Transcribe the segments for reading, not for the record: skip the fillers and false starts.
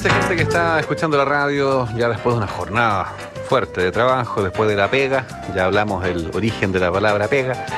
mucha gente que está escuchando la radio ya después de una jornada fuerte de trabajo, después de la pega. Ya hablamos del origen de la palabra pega.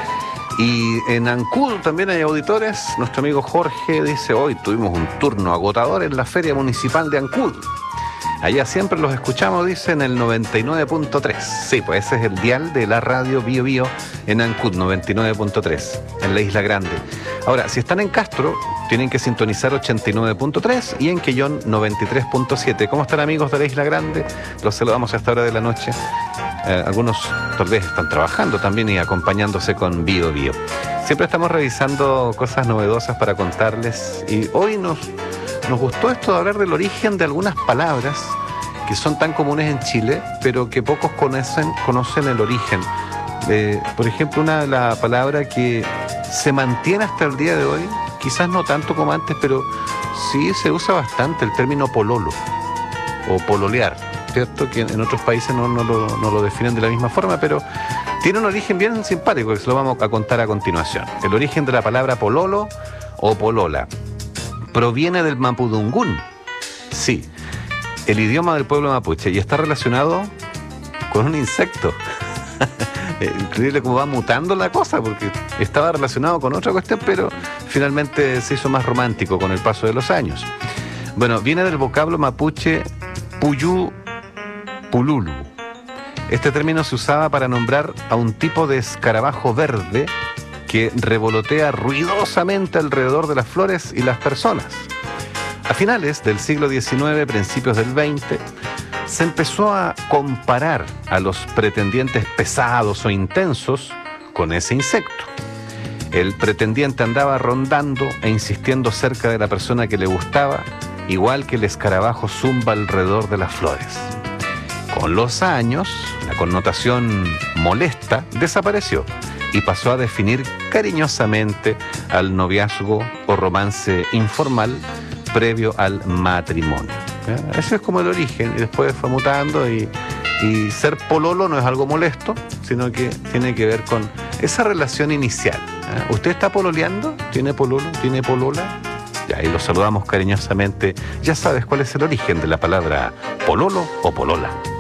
Y en Ancud también hay auditores. Nuestro amigo Jorge dice: hoy tuvimos un turno agotador en la Feria Municipal de Ancud. Allá siempre los escuchamos, dice, en el 99.3. Sí, pues ese es el dial de la radio Bio Bio en Ancud, 99.3, en la Isla Grande. Ahora, si están en Castro, tienen que sintonizar 89.3 y en Quellón 93.7. ¿Cómo están, amigos de la Isla Grande? Los saludamos a esta hora de la noche. Algunos tal vez están trabajando también y acompañándose con Bio Bio. Siempre estamos revisando cosas novedosas para contarles, y hoy nos gustó esto de hablar del origen de algunas palabras que son tan comunes en Chile, pero que pocos conocen el origen. Por ejemplo, la palabra que se mantiene hasta el día de hoy, quizás no tanto como antes, pero sí se usa bastante el término pololo o pololear, ¿cierto? Que en otros países no lo definen de la misma forma, pero tiene un origen bien simpático que se lo vamos a contar a continuación. El origen de la palabra pololo o polola proviene del mapudungún, sí, el idioma del pueblo mapuche, y está relacionado con un insecto. Increíble cómo va mutando la cosa, porque estaba relacionado con otra cuestión, pero finalmente se hizo más romántico con el paso de los años. Bueno, viene del vocablo mapuche puyú pululu. Este término se usaba para nombrar a un tipo de escarabajo verde que revolotea ruidosamente alrededor de las flores y las personas. A finales del siglo XIX, principios del XX, se empezó a comparar a los pretendientes pesados o intensos con ese insecto. El pretendiente andaba rondando e insistiendo cerca de la persona que le gustaba, igual que el escarabajo zumba alrededor de las flores. Con los años, la connotación molesta desapareció y pasó a definir cariñosamente al noviazgo o romance informal previo al matrimonio. Ese es como el origen, y después fue mutando, y ser pololo no es algo molesto, sino que tiene que ver con esa relación inicial. ¿Usted está pololeando? ¿Tiene pololo? ¿Tiene polola? Ya, y lo saludamos cariñosamente. Ya sabes cuál es el origen de la palabra pololo o polola.